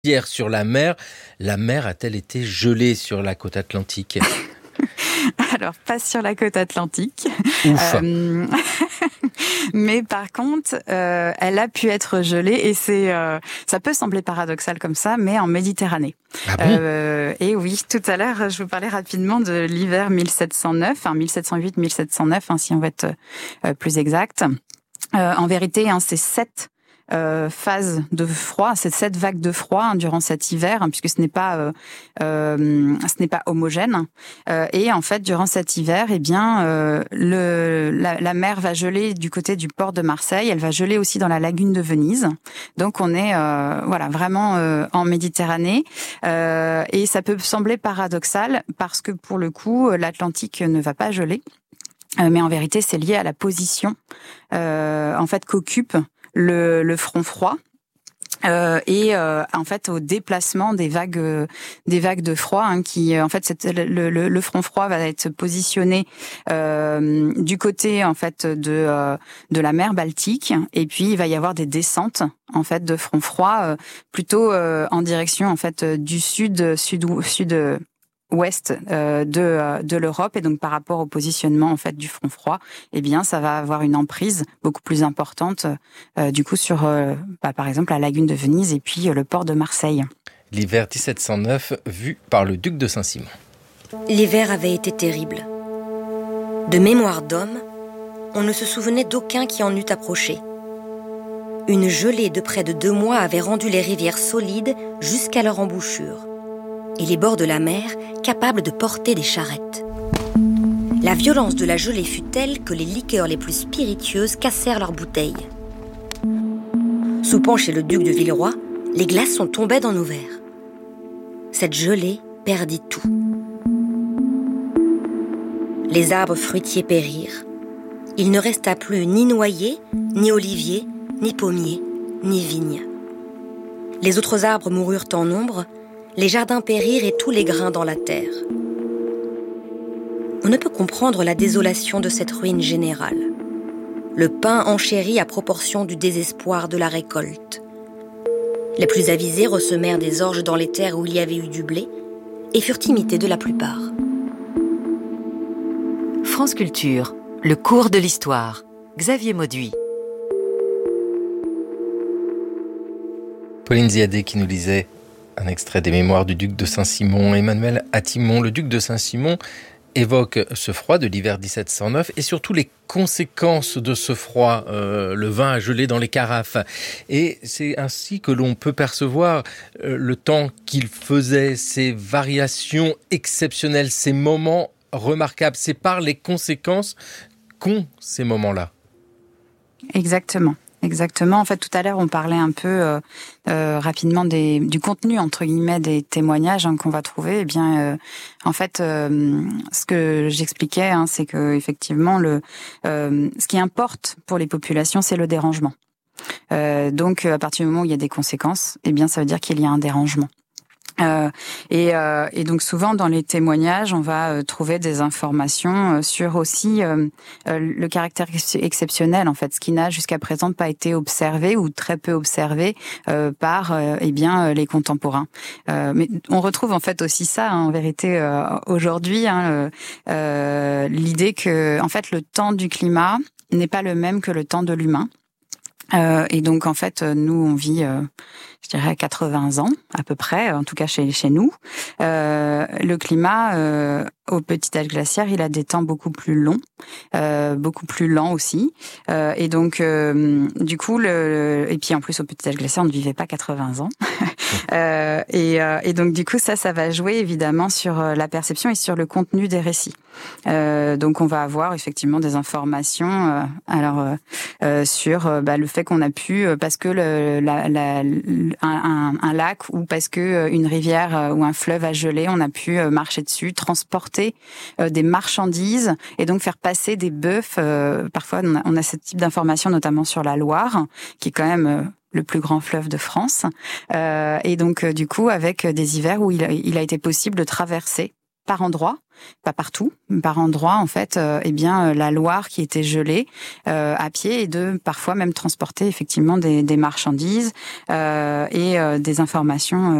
Hier sur la mer a-t-elle été gelée sur la côte atlantique ? Alors, pas sur la côte atlantique. Ouf. Mais par contre, elle a pu être gelée et ça peut sembler paradoxal comme ça, mais en Méditerranée. Ah bon ? Et oui, tout à l'heure, je vous parlais rapidement de l'hiver 1709, 1708-1709, si on veut être plus exact. En vérité, c'est 7 phases de froid, c'est 7 vagues de froid durant cet hiver, puisque ce n'est pas homogène. Et en fait, durant cet hiver, la mer va geler du côté du port de Marseille. Elle va geler aussi dans la lagune de Venise. Donc on est vraiment en Méditerranée. Et ça peut sembler paradoxal parce que pour le coup, l'Atlantique ne va pas geler. Mais en vérité, c'est lié à la position qu'occupe le front froid et au déplacement des vagues de froid qui le front froid va être positionné du côté de la mer Baltique, et puis il va y avoir des descentes de front froid plutôt en direction du sud ouest de l'Europe, et donc par rapport au positionnement du front froid, ça va avoir une emprise beaucoup plus importante sur par exemple la lagune de Venise et puis le port de Marseille. L'hiver 1709 vu par le duc de Saint-Simon. L'hiver avait été terrible. De mémoire d'homme, on ne se souvenait d'aucun qui en eût approché. Une gelée de près de 2 mois avait rendu les rivières solides jusqu'à leur embouchure et les bords de la mer capables de porter des charrettes. La violence de la gelée fut telle que les liqueurs les plus spiritueuses cassèrent leurs bouteilles. Soupant chez le duc de Villeroy, les glaçons tombaient dans nos verres. Cette gelée perdit tout. Les arbres fruitiers périrent. Il ne resta plus ni noyer, ni olivier, ni pommier, ni vigne. Les autres arbres moururent en nombre. Les jardins périrent et tous les grains dans la terre. On ne peut comprendre la désolation de cette ruine générale. Le pain enchérit à proportion du désespoir de la récolte. Les plus avisés ressemèrent des orges dans les terres où il y avait eu du blé et furent imités de la plupart. France Culture, le cours de l'histoire. Xavier Mauduit. Pauline Ziadé qui nous lisait un extrait des mémoires du duc de Saint-Simon. Emmanuel Atimon, le duc de Saint-Simon, évoque ce froid de l'hiver 1709 et surtout les conséquences de ce froid. Le vin a gelé dans les carafes. Et c'est ainsi que l'on peut percevoir le temps qu'il faisait, ces variations exceptionnelles, ces moments remarquables. C'est par les conséquences qu'ont ces moments-là. Exactement. En fait, tout à l'heure, on parlait un peu rapidement du contenu, entre guillemets, des témoignages qu'on va trouver. Ce que j'expliquais, c'est que effectivement, ce qui importe pour les populations, c'est le dérangement. Donc, à partir du moment où il y a des conséquences, ça veut dire qu'il y a un dérangement. Et donc souvent dans les témoignages, on va trouver des informations sur aussi le caractère exceptionnel, ce qui n'a jusqu'à présent pas été observé ou très peu observé par les contemporains. Mais on retrouve aussi ça en vérité aujourd'hui, l'idée que le temps du climat n'est pas le même que le temps de l'humain. Et donc nous on vit je dirais 80 ans à peu près, en tout cas chez nous. Le climat au petit âge glaciaire, il a des temps beaucoup plus longs, beaucoup plus lents aussi. Et donc du coup et puis en plus au petit âge glaciaire, on ne vivait pas 80 ans. Et donc du coup ça va jouer évidemment sur la perception et sur le contenu des récits. Donc on va avoir effectivement des informations sur le fait qu'on a pu parce que un lac ou parce que une rivière ou un fleuve a gelé, on a pu marcher dessus, transporter des marchandises et donc faire passer des bœufs. Parfois on a ce type d'informations notamment sur la Loire, qui est quand même le plus grand fleuve de France. Et donc du coup avec des hivers où il a été possible de traverser par endroits, pas partout, par endroits en fait, la Loire qui était gelée à pied et de parfois même transporter effectivement des marchandises et des informations